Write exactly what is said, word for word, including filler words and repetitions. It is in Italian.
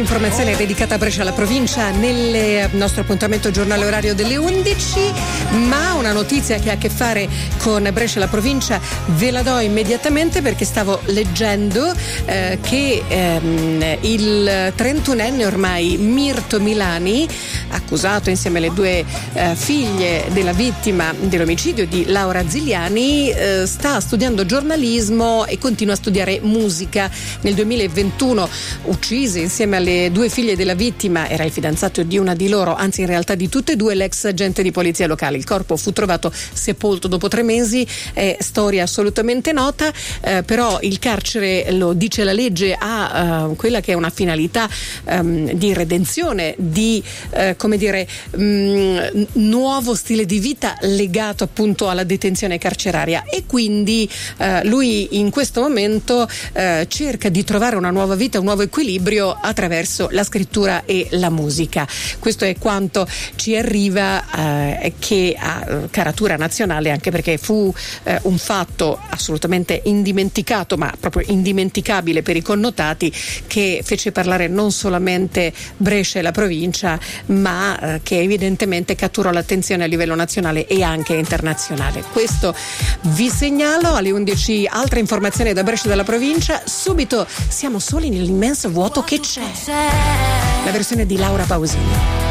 informazione dedicata a Brescia, alla provincia, nel nostro appuntamento giornale orario delle undici, ma una notizia che ha a che fare con Brescia, la provincia, ve la do immediatamente perché stavo leggendo eh, che ehm, il trentunenne ormai Mirto Milani, accusato insieme alle due eh, figlie della vittima dell'omicidio di Laura Ziliani, eh, sta studiando giornalismo e continua a studiare musica. Nel duemilaventuno uccise insieme alle due figlie della vittima, era il fidanzato di una di loro, anzi in realtà di tutte e due, l'ex agente di polizia locale. Il corpo fu trovato sepolto dopo tre mesi, è storia assolutamente nota, eh, però il carcere, lo dice la legge, ha uh, quella che è una finalità um, di redenzione, di uh, come dire um, nuovo stile di vita legato appunto alla detenzione carceraria, e quindi uh, lui in questo momento uh, cerca di trovare una nuova vita, un nuovo equilibrio attraverso la scrittura e la musica. Questo è quanto ci arriva, eh, che ha eh, caratura nazionale, anche perché fu eh, un fatto assolutamente indimenticato, ma proprio indimenticabile per i connotati, che fece parlare non solamente Brescia e la provincia, ma eh, che evidentemente catturò l'attenzione a livello nazionale e anche internazionale. Questo vi segnalo. Alle undici altre informazioni da Brescia e dalla provincia. Subito siamo soli nell'immenso vuoto che c'è. La versione di Laura Pausini.